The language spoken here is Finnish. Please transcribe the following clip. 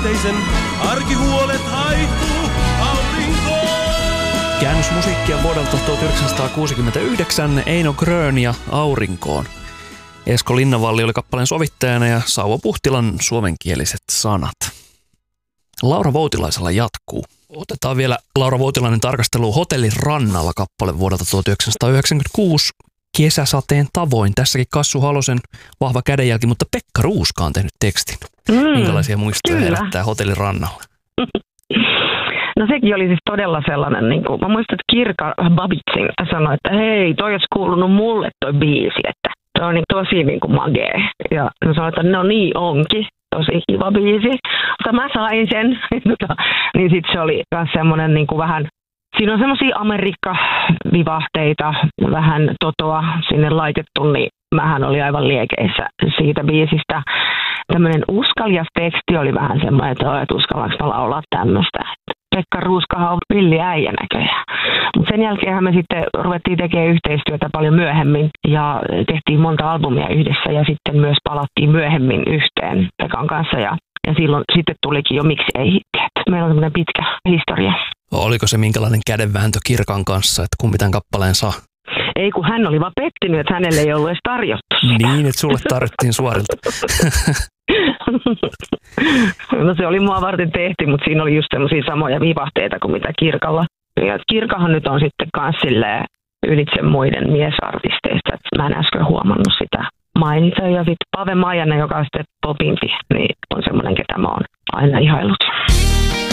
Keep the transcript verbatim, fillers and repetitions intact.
yhteisen arkihuolet haihtuu aurinkoon. Käännösmusiikkia vuodelta tuhatyhdeksänsataakuusikymmentäyhdeksän, Eino Grön ja Aurinkoon. Esko Linnavalli oli kappaleen sovittajana ja Sauvo Puhtilan suomenkieliset sanat. Laura Voutilaisella jatkuu. Otetaan vielä Laura Voutilainen tarkastelu Hotellin rannalla kappale vuodelta tuhatyhdeksänsataayhdeksänkymmentäkuusi. Kesäsateen tavoin. Tässäkin Kassu Halosen vahva kädenjälki, mutta Pekka Ruuska on tehnyt tekstin. Mm, Minkälaisia muistoja herättää Hotellin rannalla? No sekin oli siis todella sellainen, niin kuin, mä muistan, että Kirka Babitsin sanoi, että hei, toi olisi kuulunut mulle toi biisi, että se on niin tosi niin kuin magee. Ja mä sanoin, että no niin onkin, tosi kiva biisi, mutta mä sain sen. Niin sitten se oli myös semmoinen niin kuin vähän, siinä on semmoisia Amerikka-vivahteita, vähän totoa sinne laitettu, niin mähän oli aivan liekeissä siitä biisistä. Tämmöinen uskaljas teksti oli vähän semmoinen, että, että uskallanko mä laulaa tämmöistä. Pekka Ruuskahan on villi äijä näköjään. Mutta sen jälkeen me sitten ruvettiin tekemään yhteistyötä paljon myöhemmin ja tehtiin monta albumia yhdessä ja sitten myös palattiin myöhemmin yhteen Pekan kanssa ja, ja silloin sitten tulikin jo Miksi ei hittiä. Meillä on semmoinen pitkä historia. Oliko se minkälainen kädenvääntö Kirkan kanssa, että kumpi tämän kappaleen saa? Ei, kun hän oli vaan pettynyt, että hänelle ei ollut edes tarjottu sitä. Niin, että sulle tarjottiin suorilta. No se oli mua varten tehty, mutta siinä oli just semmoisia samoja vivahteita kuin mitä Kirkalla. Ja Kirkahan nyt on sitten kans silleen ylitse muiden miesartisteista, että mä en äsken huomannut sitä mainita. Ja sitten Pave Maijanen, joka on sitten popimpi, niin on semmoinen, ketä mä oon aina ihailut.